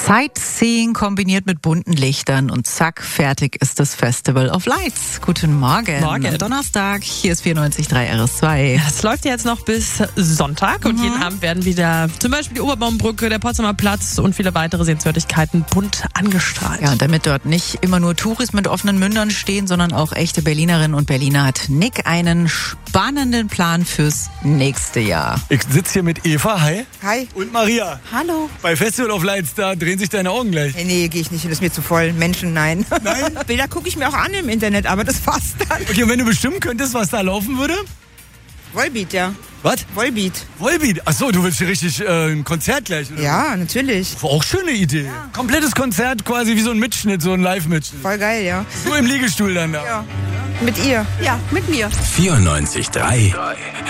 Sightseeing kombiniert mit bunten Lichtern und zack, fertig ist das Festival of Lights. Guten Morgen. Morgen. Donnerstag, hier ist 94.3 RS2. Es läuft ja jetzt noch bis Sonntag und jeden Abend werden wieder zum Beispiel die Oberbaumbrücke, der Potsdamer Platz und viele weitere Sehenswürdigkeiten bunt angestrahlt. Ja, und damit dort nicht immer nur Touris mit offenen Mündern stehen, sondern auch echte Berlinerinnen und Berliner, hat Nick einen spannenden Plan fürs nächste Jahr. Ich sitze hier mit Eva, hi. Hi. Und Maria. Hallo. Bei Festival of Lights, da drehen sich deine Augen gleich. Nee, gehe ich nicht hin, das ist mir zu voll. Menschen, nein. Nein? Bilder gucke ich mir auch an im Internet, aber das war's dann. Okay, und wenn du bestimmen könntest, was da laufen würde? Volbeat, ja. Was? Volbeat. Volbeat. Achso, du willst hier richtig ein Konzert gleich, oder? Ja, natürlich. War auch schöne Idee. Ja. Komplettes Konzert, quasi wie so ein Mitschnitt, so ein Live-Mitschnitt. Voll geil, ja. Nur im Liegestuhl dann da. Ja. Mit ihr. Ja, mit mir. 94.3